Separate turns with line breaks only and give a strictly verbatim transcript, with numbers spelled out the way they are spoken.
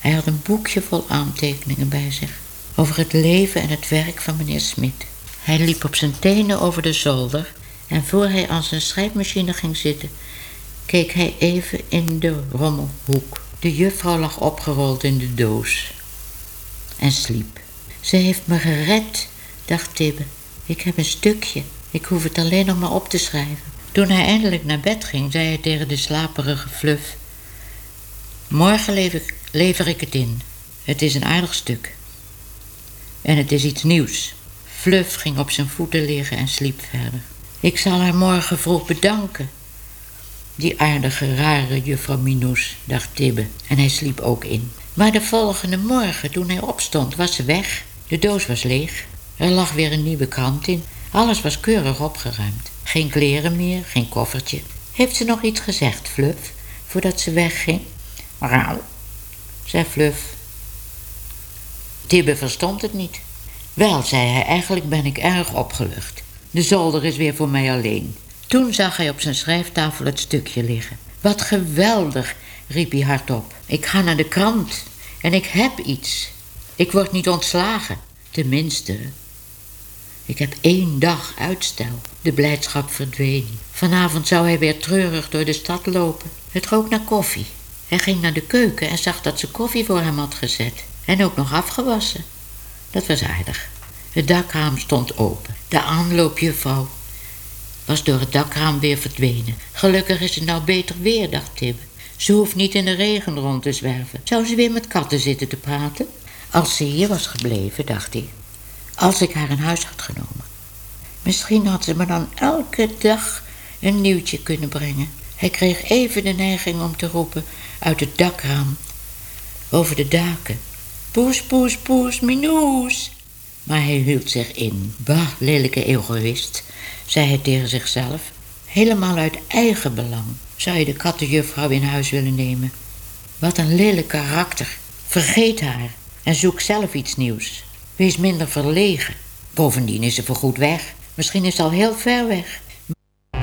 Hij had een boekje vol aantekeningen bij zich over het leven en het werk van meneer Smit. Hij liep op zijn tenen over de zolder en voor hij aan zijn schrijfmachine ging zitten, keek hij even in de rommelhoek. De juffrouw lag opgerold in de doos en sliep. Ze heeft me gered, dacht Tibbe. Ik heb een stukje. Ik hoef het alleen nog maar op te schrijven. Toen hij eindelijk naar bed ging, zei hij tegen de slaperige Fluff: morgen lever, lever ik het in. Het is een aardig stuk. En het is iets nieuws. Fluff ging op zijn voeten liggen en sliep verder. Ik zal haar morgen vroeg bedanken. Die aardige, rare juffrouw Minoes, dacht Tibbe. En hij sliep ook in. Maar de volgende morgen, toen hij opstond, was ze weg. De doos was leeg. Er lag weer een nieuwe krant in. Alles was keurig opgeruimd. Geen kleren meer, geen koffertje. Heeft ze nog iets gezegd, Fluff, voordat ze wegging? Rauw, zei Fluff. Tibbe verstond het niet. Wel, zei hij, eigenlijk ben ik erg opgelucht. De zolder is weer voor mij alleen. Toen zag hij op zijn schrijftafel het stukje liggen. Wat geweldig, riep hij hardop. Ik ga naar de krant en ik heb iets. Ik word niet ontslagen. Tenminste, ik heb één dag uitstel. De blijdschap verdween. Vanavond zou hij weer treurig door de stad lopen. Het rook naar koffie. Hij ging naar de keuken en zag dat ze koffie voor hem had gezet. En ook nog afgewassen. Dat was aardig. Het dakraam stond open. De aanloopjuffrouw was door het dakraam weer verdwenen. Gelukkig is het nou beter weer, dacht Tibbe. Ze hoeft niet in de regen rond te zwerven. Zou ze weer met katten zitten te praten? Als ze hier was gebleven, dacht hij. Als ik haar in huis had genomen. Misschien had ze me dan elke dag een nieuwtje kunnen brengen. Hij kreeg even de neiging om te roepen uit het dakraam over de daken. Poes, poes, poes, Minoes. Maar hij hield zich in. Bah, lelijke egoïst, zei hij tegen zichzelf. Helemaal uit eigen belang zou je de kattenjuffrouw in huis willen nemen. Wat een lelijk karakter. Vergeet haar en zoek zelf iets nieuws. Wees minder verlegen. Bovendien is ze voorgoed weg. Misschien is ze al heel ver weg.